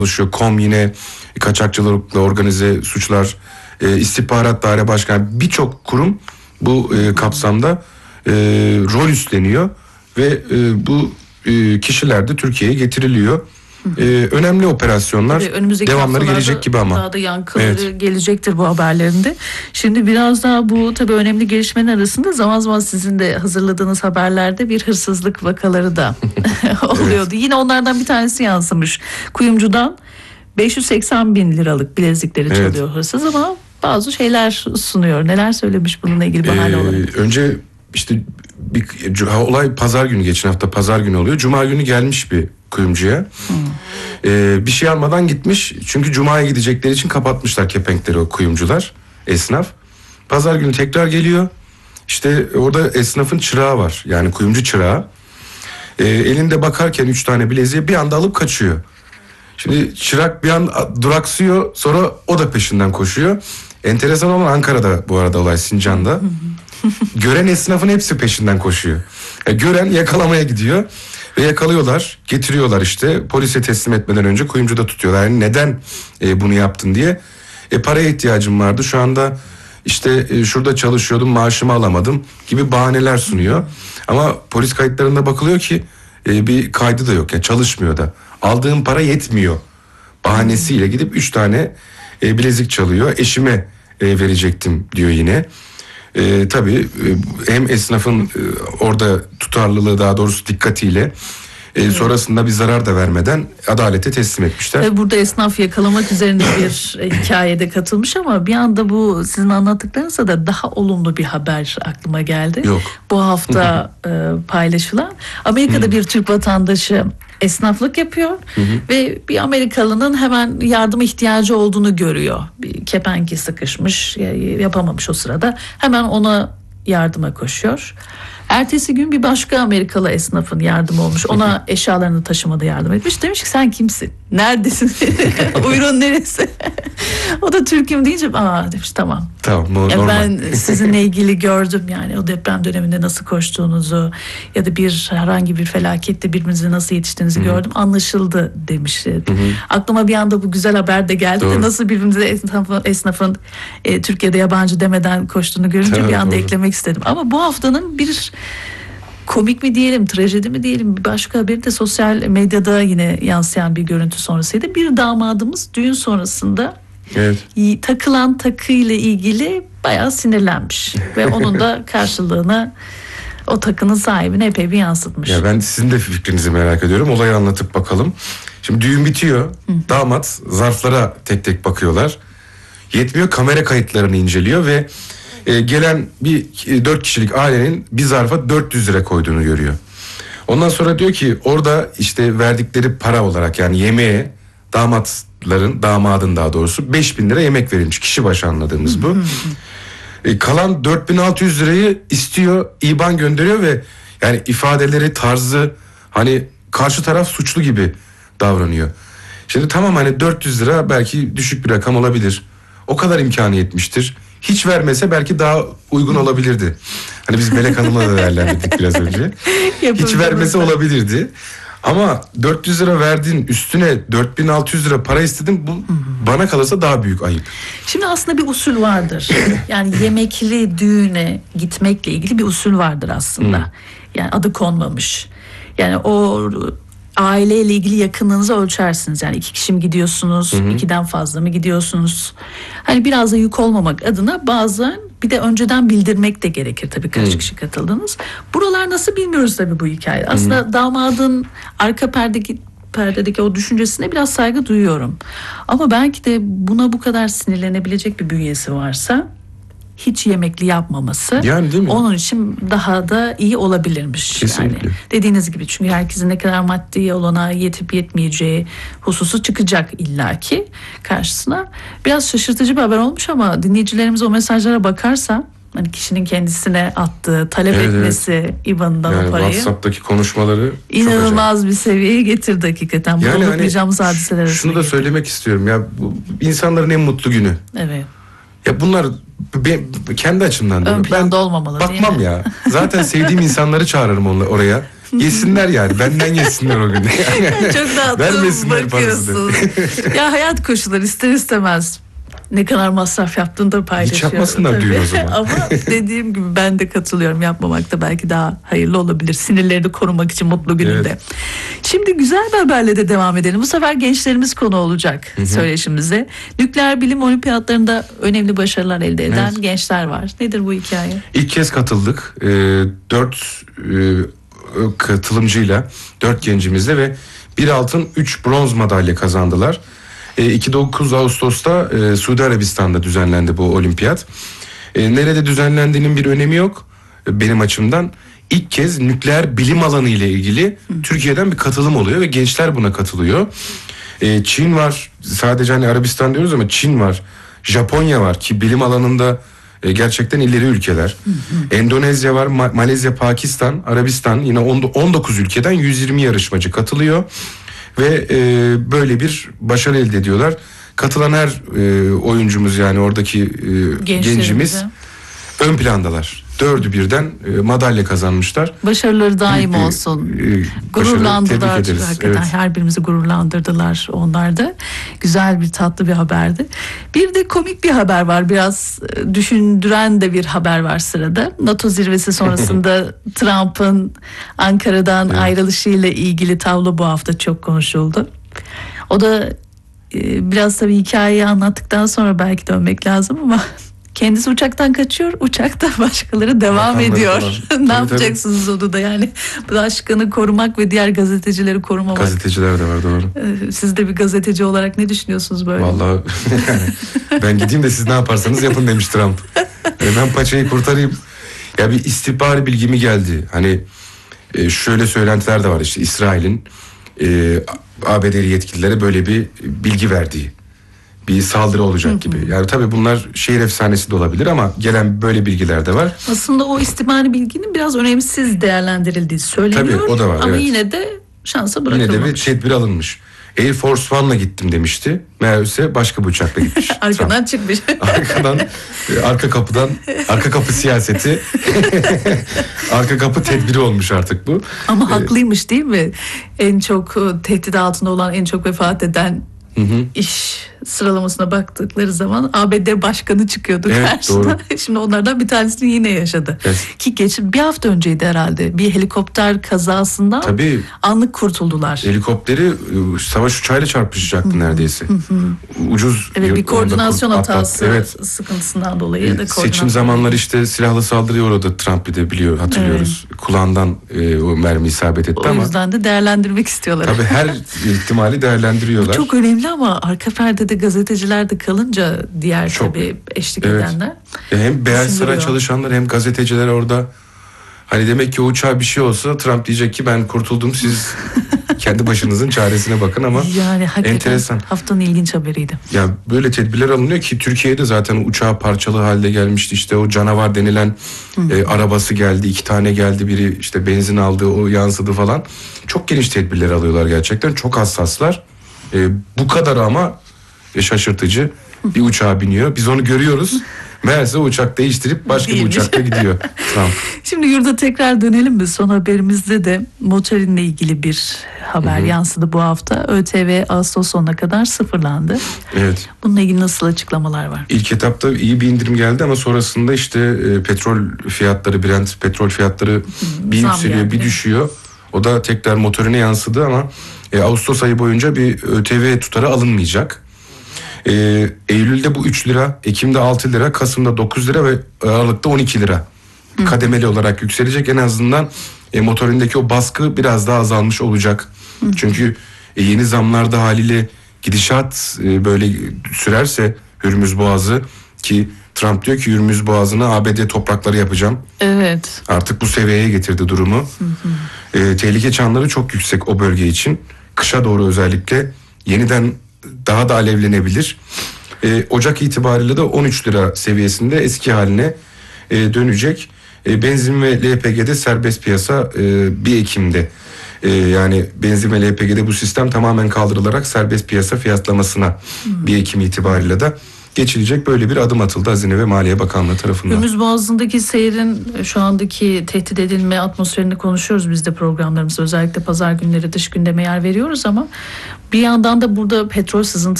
çalışıyor. KOM yine kaçakçılıkla organize suçlar, istihbarat daire başkanı, birçok kurum bu kapsamda rol üstleniyor ve bu kişiler de Türkiye'ye getiriliyor. Önemli operasyonlar, devamları gelecek gibi ama. Daha da yankıları gelecektir bu haberlerinde. Şimdi biraz daha bu tabii önemli gelişmenin arasında zaman zaman sizin de hazırladığınız haberlerde bir hırsızlık vakaları da oluyordu. Evet. Yine onlardan bir tanesi yansımış. Kuyumcudan 580 bin liralık bilezikleri çalıyor hırsız ama bazı şeyler sunuyor. Neler söylemiş bununla ilgili bahane olarak? Önce işte olay pazar günü, geçen hafta pazar günü oluyor. Cuma günü gelmiş bir kuyumcuya. Bir şey almadan gitmiş. Çünkü Cuma'ya gidecekleri için kapatmışlar kepenkleri o kuyumcular, esnaf. Pazar günü tekrar geliyor. İşte orada esnafın çırağı var. Yani kuyumcu çırağı. Elinde bakarken 3 tane bileziği bir anda alıp kaçıyor. Şimdi çırak bir an duraksıyor, sonra o da peşinden koşuyor. Enteresan olan Ankara'da bu arada olay, Sincan'da. Gören esnafın hepsi peşinden koşuyor. Gören yakalamaya gidiyor. Ve yakalıyorlar, getiriyorlar işte. Polise teslim etmeden önce kuyumcuda tutuyorlar. Yani neden bunu yaptın diye. Paraya ihtiyacım vardı. Şu anda işte şurada çalışıyordum, maaşımı alamadım gibi bahaneler sunuyor. Ama polis kayıtlarında bakılıyor ki bir kaydı da yok. Yani çalışmıyor da. Aldığım para yetmiyor bahanesiyle gidip 3 tane bilezik çalıyor. Eşime verecektim diyor yine. Tabii hem esnafın orada tutarlılığı, daha doğrusu dikkatiyle sonrasında bir zarar da vermeden adalete teslim etmişler. Burada esnaf yakalamak üzerine bir hikayede katılmış ama bir anda bu sizin anlattıklarınızda da daha olumlu bir haber aklıma geldi. Yok. Bu hafta paylaşılan Amerika'da bir Türk vatandaşı esnaflık yapıyor ve bir Amerikalının hemen yardıma ihtiyacı olduğunu görüyor. Bir kepenki sıkışmış, yapamamış o sırada. Hemen ona yardıma koşuyor. Ertesi gün bir başka Amerikalı esnafın yardımı olmuş. Ona eşyalarını taşımada yardım etmiş. Demiş ki sen kimsin? Neredesin? Buyurun neresi? O da Türk'üm deyince demiş tamam. Tamam, normal. Ben sizinle ilgili gördüm yani o deprem döneminde nasıl koştuğunuzu ya da herhangi bir felakette birbirinize nasıl yetiştiğinizi gördüm. Anlaşıldı demiş. Aklıma bir anda bu güzel haber de geldi de nasıl birbirimize esnafın Türkiye'de yabancı demeden koştuğunu görünce bir anda eklemek istedim. Ama bu haftanın bir komik mi diyelim, trajedi mi diyelim, bir başka haberi de sosyal medyada yine yansıyan bir görüntü sonrasıydı. Bir damadımız düğün sonrasında takılan takıyla ilgili bayağı sinirlenmiş ve onun da karşılığını o takının sahibine epey bir yansıtmış. Ya ben sizin de fikrinizi merak ediyorum. Olayı anlatıp bakalım. Şimdi düğün bitiyor. Damat zarflara tek tek bakıyorlar. Yetmiyor, kamera kayıtlarını inceliyor ve gelen bir 4 kişilik ailenin bir zarfa 400 lira koyduğunu görüyor. Ondan sonra diyor ki orada işte verdikleri para olarak, yani yemeğe damadın daha doğrusu 5.000 lira yemek verilmiş. Kişi başı anladığımız bu. Kalan 4.600 lirayı istiyor, IBAN gönderiyor ve yani ifadeleri, tarzı, hani karşı taraf suçlu gibi davranıyor. Şimdi tamam, hani 400 lira belki düşük bir rakam olabilir. O kadar imkanı yetmiştir. Hiç vermese belki daha uygun olabilirdi. Hani biz Melek Hanım'la da değerlendirdik biraz önce. Hiç vermesi olabilirdi. Ama 400 lira verdin, üstüne 4.600 lira para istedin, bu bana kalırsa daha büyük ayıp. Şimdi aslında bir usul vardır. Yani yemekli düğüne gitmekle ilgili bir usul vardır aslında. Yani adı konmamış. Yani o aileyle ilgili yakınlığınızı ölçersiniz. Yani 2 kişi mi gidiyorsunuz, 2'den fazla mı gidiyorsunuz? Hani biraz da yük olmamak adına bazen bir de önceden bildirmek de gerekir tabii kaç kişi katıldınız. Buralar nasıl bilmiyoruz tabii bu hikaye. Aslında damadın arka perdedeki o düşüncesine biraz saygı duyuyorum. Ama belki de buna bu kadar sinirlenebilecek bir bünyesi varsa hiç yemekli yapmaması yani, değil mi? Onun için daha da iyi olabilirmiş. Kesinlikle. Yani dediğiniz gibi, çünkü herkesin ne kadar maddi olanağı yetip yetmeyeceği hususu çıkacak illaki karşısına. Biraz şaşırtıcı bir haber olmuş ama dinleyicilerimiz o mesajlara bakarsa, hani kişinin kendisine attığı, talep etmesi IBAN'dan yani o parayı, WhatsApp'taki konuşmaları inanılmaz bir seviyeye getirdi hakikaten. Yani unutmayacağımız hadiseler arasında. Şunu da söylemek istiyorum ya, bu insanların en mutlu günü. Evet. Ya bunlar kendi açımdan ön planda olmamalı. Bakmam ya. Zaten sevdiğim insanları çağırırım oraya. Yesinler yani. Benden yesinler o gün. Çok da Vermesinler parasını. bakıyorsun. Ya hayat koşulları ister istemez ne kadar masraf yaptığını da paylaşıyorum. Hiç yapmasınlar tabii. düğün o zaman. Ama dediğim gibi ben de katılıyorum. Yapmamak da belki daha hayırlı olabilir. Sinirlerini korumak için mutlu gününde. Evet. Şimdi güzel bir haberle de devam edelim. Bu sefer gençlerimiz konu olacak söyleşimize. Nükleer bilim olimpiyatlarında önemli başarılar elde eden gençler var. Nedir bu hikaye? İlk kez katıldık. 4 katılımcıyla, 4 gencimizle ve 1 altın 3 bronz madalya kazandılar. 9 Ağustos'ta Suudi Arabistan'da düzenlendi bu olimpiyat. Nerede düzenlendiğinin bir önemi yok benim açımdan. İlk kez nükleer bilim alanı ile ilgili Türkiye'den bir katılım oluyor ve gençler buna katılıyor. Çin var, sadece hani Arabistan diyoruz ama Çin var, Japonya var ki bilim alanında gerçekten ileri ülkeler. Endonezya var, Malezya, Pakistan, Arabistan, yine 19 ülkeden 120 yarışmacı katılıyor. Ve böyle bir başarı elde ediyorlar. Katılan her oyuncumuz, yani oradaki gencimiz ön plandalar. 4'ü birden madalya kazanmışlar. Başarıları daim olsun. Gururlandırdılar hakikaten. Evet. Her birimizi gururlandırdılar onlar da. Güzel bir, tatlı bir haberdi. Bir de komik bir haber var. Biraz düşündüren de bir haber var sırada. NATO zirvesi sonrasında Trump'ın Ankara'dan ayrılışıyla ilgili tablo bu hafta çok konuşuldu. O da biraz tabii hikayeyi anlattıktan sonra belki dönmek lazım ama kendisi uçaktan kaçıyor, uçakta başkaları devam ediyor. Ne yapacaksınız onu da, yani başkanı korumak ve diğer gazetecileri korumamak. Gazeteciler de var, doğru. Siz de bir gazeteci olarak ne düşünüyorsunuz böyle? Vallahi ben gideyim de siz ne yaparsanız yapın demiş Trump. Ben paçayı kurtarayım. Ya bir istihbari bilgi mi geldi? Hani şöyle söylentiler de var, işte İsrail'in ABD'li yetkililere böyle bir bilgi verdiği. Bir saldırı olacak gibi. Yani tabii bunlar şehir efsanesi de olabilir ama gelen böyle bilgiler de var. Aslında o istihbari bilginin biraz önemsiz değerlendirildiği söyleniyor. Tabii o da var. Ama yine de şansa bırakılmamış. Yine de bir tedbir alınmış. Air Force One'la gittim demişti. Meğerse başka bir uçakla gitmiş. Arkadan çıkmış. Arkadan, arka kapıdan, arka kapı siyaseti, arka kapı tedbiri olmuş artık bu. Ama haklıymış değil mi? En çok tehdit altında olan, en çok vefat eden iş sıralamasına baktıkları zaman ABD başkanı çıkıyordu karşısına. Doğru. Şimdi onlardan bir tanesini yine yaşadı. Evet. Ki bir hafta önceydi herhalde. Bir helikopter kazasından anlık kurtuldular. Helikopteri savaş uçağıyla çarpışacaktı neredeyse. Ucuz. Evet, bir koordinasyon hatası sıkıntısından dolayı da seçim zamanları işte silahlı saldırıya uğradı Trump, bir de hatırlıyoruz. Evet. Kulağından o mermi isabet etti ama. O yüzden de değerlendirmek istiyorlar. Tabii her ihtimali değerlendiriyorlar. Çok önemli ama arka perdede gazeteciler de kalınca diğer tabii eşlik edenler. Hem Beyaz Saray çalışanlar hem gazeteciler orada. Hani demek ki o uçağa bir şey olsa Trump diyecek ki ben kurtuldum, siz kendi başınızın çaresine bakın ama yani hakikaten enteresan. Haftanın ilginç haberiydi. Ya böyle tedbirler alınıyor ki Türkiye'de zaten uçağı parçalı halde gelmişti. İşte o canavar denilen arabası geldi, 2 tane geldi, biri işte benzin aldı, o yansıdı falan. Çok geniş tedbirler alıyorlar gerçekten, çok hassaslar. Bu kadar ama şaşırtıcı. Bir uçağa biniyor, biz onu görüyoruz. Meğerse o uçak değiştirip başka bir uçakla gidiyor. Tamam. Şimdi yurda tekrar dönelim mi? Son haberimizde de motorinle ilgili bir haber yansıdı bu hafta. ÖTV Ağustos sonuna kadar sıfırlandı. Evet. Bununla ilgili nasıl açıklamalar var? İlk etapta iyi bir indirim geldi ama sonrasında işte petrol fiyatları, Brent petrol fiyatları bir yükseliyor, bir düşüyor. O da tekrar motorine yansıdı ama Ağustos ayı boyunca bir ÖTV tutarı alınmayacak. Eylül'de bu 3 lira, Ekim'de 6 lira, Kasım'da 9 lira ve Aralık'ta 12 lira kademeli olarak yükselecek. En azından motorindeki o baskı biraz daha azalmış olacak. Çünkü yeni zamlarda haliyle gidişat böyle sürerse Hürmüz Boğazı, ki Trump diyor ki Hürmüz Boğazı'nı ABD toprakları yapacağım. Evet. Artık bu seviyeye getirdi durumu. Tehlike çanları çok yüksek o bölge için. Kışa doğru özellikle yeniden daha da alevlenebilir. Ocak itibariyle de 13 lira seviyesinde eski haline dönecek. Benzin ve LPG'de serbest piyasa 1 Ekim'de. Yani benzin ve LPG'de bu sistem tamamen kaldırılarak serbest piyasa fiyatlamasına 1 Ekim itibariyle de geçilecek böyle bir adım atıldı Hazine ve Maliye Bakanlığı tarafından. Hürmüz Boğazı'ndaki seyrin şu andaki tehdit edilme atmosferini konuşuyoruz biz de programlarımızda. Özellikle pazar günleri dış gündeme yer veriyoruz ama bir yandan da burada petrol sızıntısı